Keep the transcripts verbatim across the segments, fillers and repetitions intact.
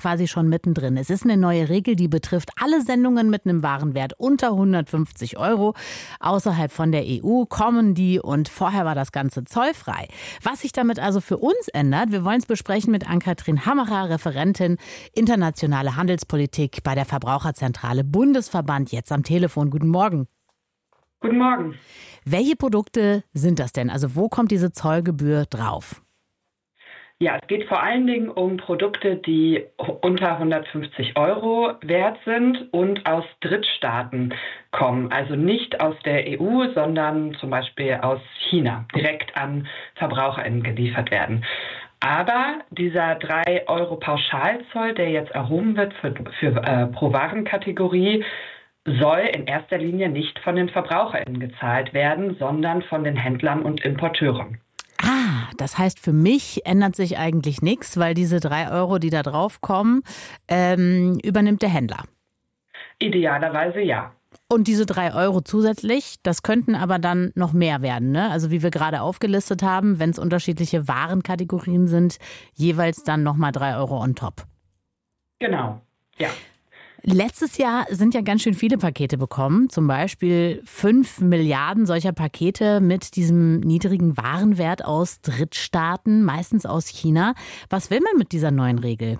quasi schon mittendrin. Es ist eine neue Regel, die betrifft alle Sendungen mit einem Warenwert unter hundertfünfzig Euro. Außerhalb von der E U kommen die und vorher war das Ganze zollfrei. Was sich damit also für uns ändert, wir wollen es besprechen mit Ann-Kathrin Hammacher, Referentin Internationale Handelspolitik bei der Verbraucherzentrale Bundesverband, jetzt am Telefon. Guten Morgen. Guten Morgen. Welche Produkte sind das denn? Also wo kommt diese Zollgebühr drauf? Ja, es geht vor allen Dingen um Produkte, die unter hundertfünfzig Euro wert sind und aus Drittstaaten kommen. Also nicht aus der E U, sondern zum Beispiel aus China, direkt an VerbraucherInnen geliefert werden. Aber dieser drei Euro Pauschalzoll, der jetzt erhoben wird für, für äh, pro Warenkategorie, soll in erster Linie nicht von den VerbraucherInnen gezahlt werden, sondern von den Händlern und Importeuren. Ah, das heißt, für mich ändert sich eigentlich nichts, weil diese drei Euro, die da drauf kommen, ähm, übernimmt der Händler. Idealerweise ja. Und diese drei Euro zusätzlich, das könnten aber dann noch mehr werden, ne? Also wie wir gerade aufgelistet haben, wenn es unterschiedliche Warenkategorien sind, jeweils dann nochmal drei Euro on top. Genau, ja. Letztes Jahr sind ja ganz schön viele Pakete bekommen, zum Beispiel fünf Milliarden solcher Pakete mit diesem niedrigen Warenwert aus Drittstaaten, meistens aus China. Was will man mit dieser neuen Regel?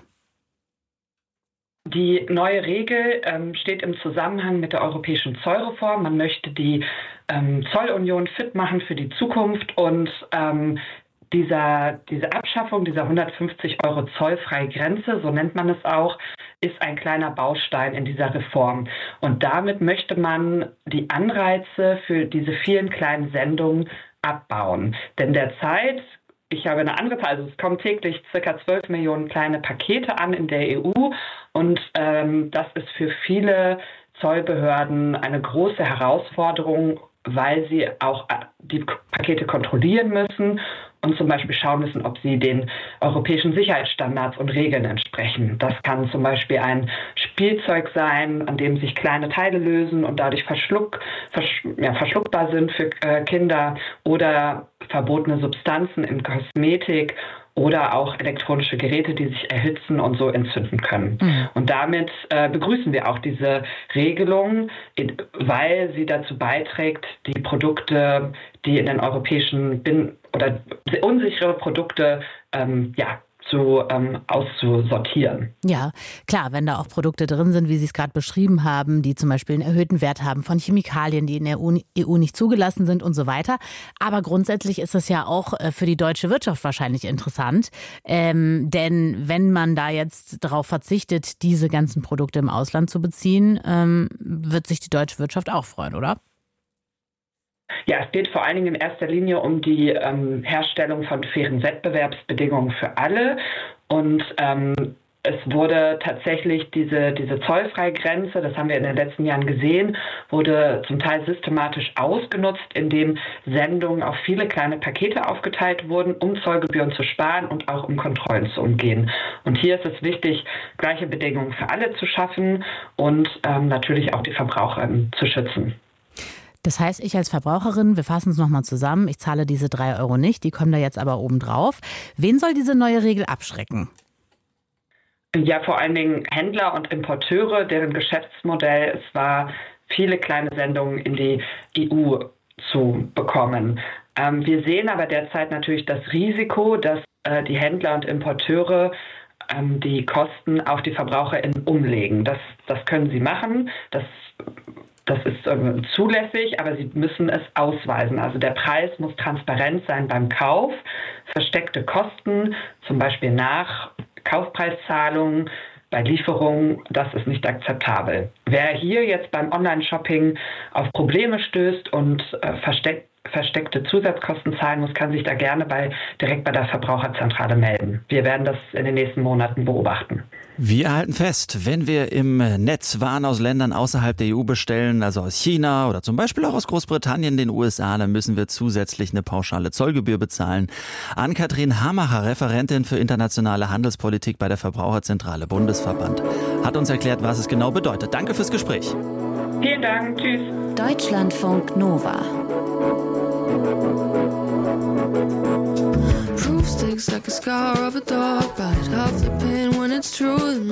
Die neue Regel ähm, steht im Zusammenhang mit der europäischen Zollreform. Man möchte die ähm, Zollunion fit machen für die Zukunft und ähm, Dieser, diese Abschaffung dieser hundertfünfzig Euro zollfreie Grenze, so nennt man es auch, ist ein kleiner Baustein in dieser Reform. Und damit möchte man die Anreize für diese vielen kleinen Sendungen abbauen. Denn derzeit, ich habe eine andere Zahl, also es kommen täglich circa zwölf Millionen kleine Pakete an in der E U und ähm, das ist für viele Zollbehörden eine große Herausforderung, weil sie auch die Pakete kontrollieren müssen und zum Beispiel schauen müssen, ob sie den europäischen Sicherheitsstandards und Regeln entsprechen. Das kann zum Beispiel ein Spielzeug sein, an dem sich kleine Teile lösen und dadurch verschluck, versch, ja, verschluckbar sind für äh, Kinder oder verbotene Substanzen in Kosmetik oder auch elektronische Geräte, die sich erhitzen und so entzünden können. Mhm. Und damit äh, begrüßen wir auch diese Regelung, weil sie dazu beiträgt, die Produkte, die in den europäischen Bin- oder unsichere Produkte ähm, ja, zu, ähm, auszusortieren. Ja, klar, wenn da auch Produkte drin sind, wie Sie es gerade beschrieben haben, die zum Beispiel einen erhöhten Wert haben von Chemikalien, die in der E U nicht zugelassen sind und so weiter. Aber grundsätzlich ist es ja auch für die deutsche Wirtschaft wahrscheinlich interessant. Ähm, denn wenn man da jetzt darauf verzichtet, diese ganzen Produkte im Ausland zu beziehen, ähm, wird sich die deutsche Wirtschaft auch freuen, oder? Ja, es geht vor allen Dingen in erster Linie um die ähm, Herstellung von fairen Wettbewerbsbedingungen für alle. Und ähm, es wurde tatsächlich diese, diese zollfreie Grenze, das haben wir in den letzten Jahren gesehen, wurde zum Teil systematisch ausgenutzt, indem Sendungen auf viele kleine Pakete aufgeteilt wurden, um Zollgebühren zu sparen und auch um Kontrollen zu umgehen. Und hier ist es wichtig, gleiche Bedingungen für alle zu schaffen und ähm, natürlich auch die Verbraucherinnen zu schützen. Das heißt, ich als Verbraucherin, wir fassen es nochmal zusammen, ich zahle diese drei Euro nicht, die kommen da jetzt aber oben drauf. Wen soll diese neue Regel abschrecken? Ja, vor allen Dingen Händler und Importeure, deren Geschäftsmodell es war, viele kleine Sendungen in die E U zu bekommen. Ähm, wir sehen aber derzeit natürlich das Risiko, dass äh, die Händler und Importeure ähm, die Kosten auf die VerbraucherInnen umlegen. Das, das können sie machen, das Das ist äh, zulässig, aber sie müssen es ausweisen. Also der Preis muss transparent sein beim Kauf. Versteckte Kosten, zum Beispiel nach Kaufpreiszahlungen, bei Lieferungen, das ist nicht akzeptabel. Wer hier jetzt beim Online-Shopping auf Probleme stößt und äh, versteckt versteckte Zusatzkosten zahlen muss, kann sich da gerne bei, direkt bei der Verbraucherzentrale melden. Wir werden das in den nächsten Monaten beobachten. Wir halten fest, wenn wir im Netz Waren aus Ländern außerhalb der E U bestellen, also aus China oder zum Beispiel auch aus Großbritannien, den U S A, dann müssen wir zusätzlich eine pauschale Zollgebühr bezahlen. Ann-Kathrin Hammacher, Referentin für internationale Handelspolitik bei der Verbraucherzentrale Bundesverband, hat uns erklärt, was es genau bedeutet. Danke fürs Gespräch. Vielen Dank. Tschüss. Deutschlandfunk Nova. Proof sticks like a scar of a dog bite. Half the pain when it's true.